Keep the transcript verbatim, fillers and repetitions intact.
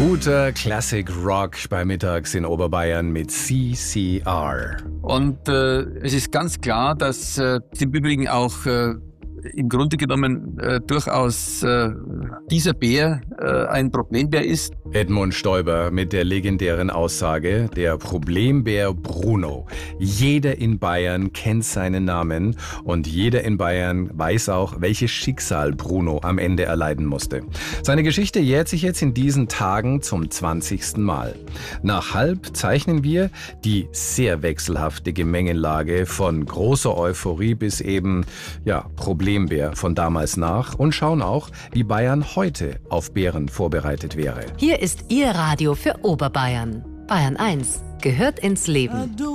Guter Classic Rock bei Mittags in Oberbayern mit C C R. Und äh, es ist ganz klar, dass äh, im Übrigen auch äh, im Grunde genommen äh, durchaus äh, dieser Bär äh, ein Problembär ist. Edmund Stoiber mit der legendären Aussage, der Problembär Bruno. Jeder in Bayern kennt seinen Namen und jeder in Bayern weiß auch, welches Schicksal Bruno am Ende erleiden musste. Seine Geschichte jährt sich jetzt in diesen Tagen zum zwanzigsten Mal. Nach halb zeichnen wir die sehr wechselhafte Gemengelage von großer Euphorie bis eben, ja, Problembär von damals nach und schauen auch, wie Bayern heute auf Bären vorbereitet wäre. Hier ist Ihr Radio für Oberbayern. Bayern eins gehört ins Leben.